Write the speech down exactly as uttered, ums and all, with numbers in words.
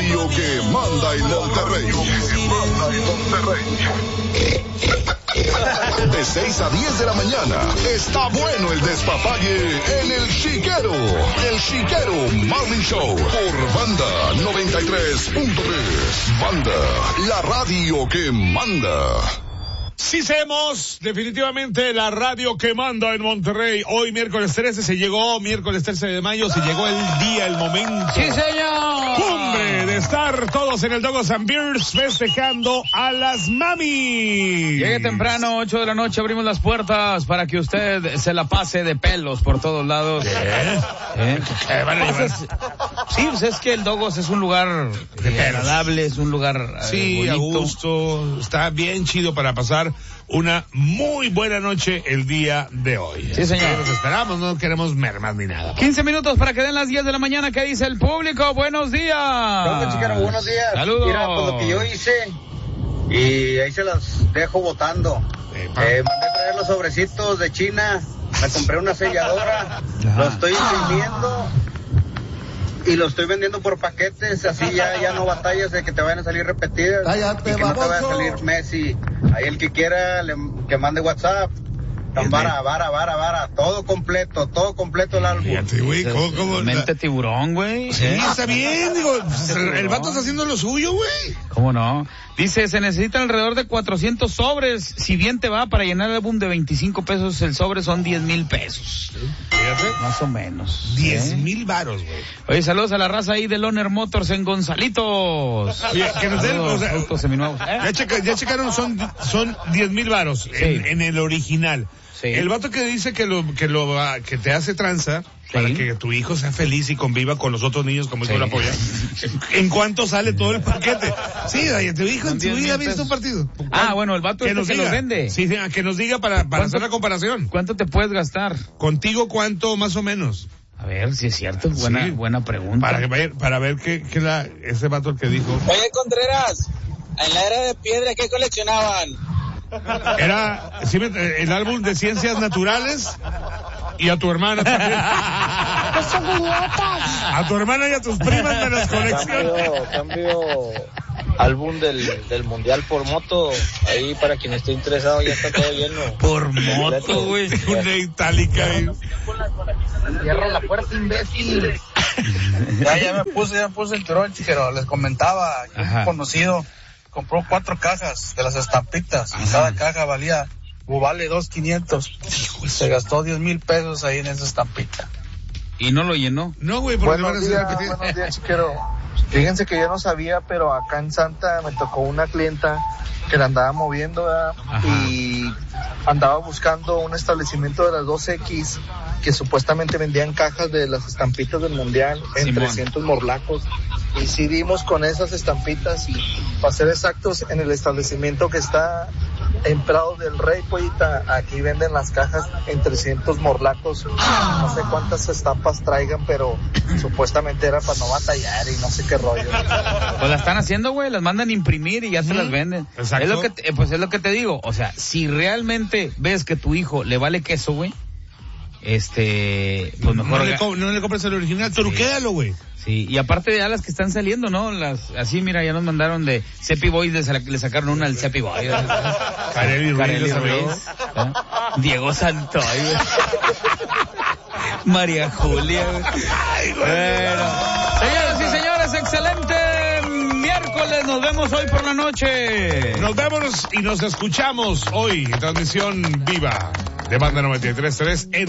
radio que manda en Monterrey. Que manda en Monterrey. De seis a diez de la mañana, está bueno el despapalle en El Chiquero. El Chiquero Morning Show por Banda noventa y tres punto tres. Banda, la radio que manda. Sí, somos definitivamente la radio que manda en Monterrey. Hoy miércoles trece se llegó, miércoles trece de mayo se llegó el día, el momento. ¡Sí, señor! ¡Cumbre! De estar todos en el Dogos and Beers festejando a las mami. Llegue temprano, ocho de la noche, abrimos las puertas para que usted se la pase de pelos por todos lados. ¿Eh? ¿Eh? ¿Qué van a llevar? Pues es, sí, pues es que el Dogos es un lugar eh, agradable, es un lugar eh, Sí, bonito. a gusto, está bien chido para pasar una muy buena noche el día de hoy. Sí, señor. Nos esperamos, no queremos mermas ni nada. quince minutos para que den las diez de la mañana. ¿Qué dice el público? Buenos días. Hola, Chiquero, buenos días. Saludos. Mira, pues lo que yo hice, y ahí se las dejo botando. Eh, Eh, mandé a traer los sobrecitos de China, me compré una selladora, lo estoy imprimiendo y lo estoy vendiendo por paquetes, así ya ya no batallas de que te vayan a salir repetidas. Cállate, y que no te vaya a baboso. salir Messi. Ahí el que quiera le, que mande WhatsApp. Tan vara, vara, vara, vara, todo completo, todo completo el álbum. Fíjate, güey, ¿cómo, cómo? Mente tiburón, güey. Sí, está bien, digo, pues, el, el vato está haciendo lo suyo, güey. ¿Cómo no? Dice, se necesitan alrededor de cuatrocientos sobres. Si bien te va, para llenar el álbum de veinticinco pesos, el sobre son diez mil pesos. Fíjate. Más o menos. Diez ¿eh? mil varos, güey. Oye, saludos a la raza ahí de Loner Motors en Gonzalitos. Oye, que nos den, Saludos, o sea, autos seminuevos. ¿Eh? Ya, checa, ya checaron, son, son diez mil varos en, Sí. en el original. Sí. El vato que dice que lo, que lo, va- que te hace tranza, Sí. para que tu hijo sea feliz y conviva con los otros niños como Sí. tú lo apoyas. ¿En cuánto sale todo el paquete? Sí, oye, tu hijo Son en su diez mil vida ha visto pesos. un partido. Ah, bueno, el vato que este nos que diga. los vende. Sí, sí, que nos diga para, para ¿Cuánto? hacer la comparación. ¿Cuánto te puedes gastar? Contigo, ¿cuánto más o menos? A ver, si es cierto, buena, Sí. buena pregunta. Para que vaya- para ver qué, qué la, ese vato el que dijo. Oye, Contreras, en la era de piedra, ¿qué coleccionaban? Era sí, me- el álbum de ciencias naturales y a tu hermana también. A tu hermana y a tus primas me las colecciono. Cambio, cambio álbum del, del mundial por moto. Ahí para quien esté interesado ya está todo lleno. Por moto, güey. Una itálica. ahí. Cierra la puerta, imbécil. Ya, ya me puse, ya me puse el turón, Chiquero. Les comentaba, que Ajá. un conocido compró cuatro cajas de las estampitas y cada caja valía, o vale dos quinientos. Se gastó diez mil pesos ahí en esa estampita. ¿Y no lo llenó? No, güey, porque van a Buenos hacer días, repetir. buenos días, Chiquero. Fíjense que yo no sabía, pero acá en Santa me tocó una clienta que la andaba moviendo, ¿verdad? Ajá. Y andaba buscando un establecimiento de las dos equis que supuestamente vendían cajas de las estampitas del mundial en Simón. trescientos morlacos. Y sí dimos con esas estampitas y, para ser exactos, en el establecimiento que está en Prado del Rey, Pollita, aquí venden las cajas en trescientos morlacos. No sé cuántas estampas traigan, pero supuestamente era para no batallar y no sé qué rollo. Pues la están haciendo, güey, las mandan a imprimir y ya se las venden. Exacto. Es lo que te- eh, pues es lo que te digo, o sea, si realmente ves que tu hijo le vale queso, güey, este, pues mejor... No le, ga- co- no le compres el original, truquéalo, güey. Sí, y aparte ya las que están saliendo, ¿no? Las, así, mira, ya nos mandaron de Cepi Boys, le, sa- le sacaron una al Cepi Boy. Carelli Ruiz, Carelli ya salió. Ruiz, ¿eh? Diego Santoy, güey. María Julia, güey. Bueno, señoras y señores, excelente miércoles, nos vemos hoy por la noche. Nos vemos y nos escuchamos hoy en transmisión viva de Banda noventa y tres punto tres en